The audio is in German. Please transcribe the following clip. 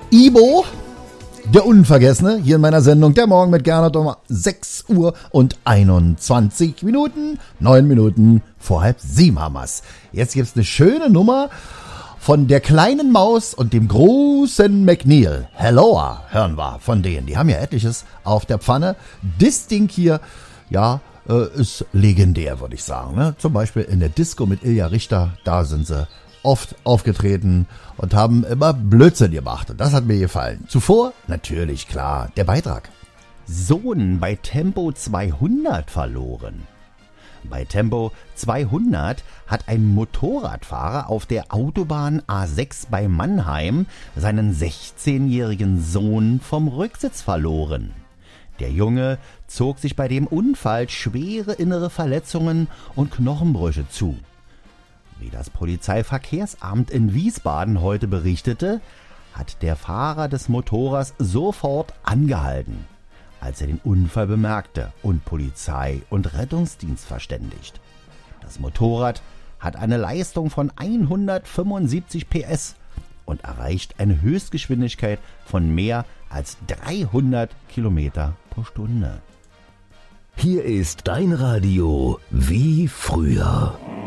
Ibo, der Unvergessene, hier in meiner Sendung Der Morgen mit Gernot um 6 Uhr und 21 Minuten, 9 Minuten vor 6:30 haben wir's. Jetzt gibt's eine schöne Nummer von der kleinen Maus und dem großen McNeil. Helloa hören wir von denen. Die haben ja etliches auf der Pfanne. Das Ding hier, ja, ist legendär, würde ich sagen. Ne? Zum Beispiel in der Disco mit Ilja Richter, da sind sie oft aufgetreten und haben immer Blödsinn gemacht. Und das hat mir gefallen. Zuvor, natürlich, klar, der Beitrag. Sohn bei Tempo 200 verloren. Bei Tempo 200 hat ein Motorradfahrer auf der Autobahn A6 bei Mannheim seinen 16-jährigen Sohn vom Rücksitz verloren. Der Junge zog sich bei dem Unfall schwere innere Verletzungen und Knochenbrüche zu. Wie das Polizeiverkehrsamt in Wiesbaden heute berichtete, hat der Fahrer des Motorrads sofort angehalten, als er den Unfall bemerkte und Polizei und Rettungsdienst verständigt. Das Motorrad hat eine Leistung von 175 PS und erreicht eine Höchstgeschwindigkeit von mehr als 300 Kilometer pro Stunde. Hier ist dein Radio wie früher.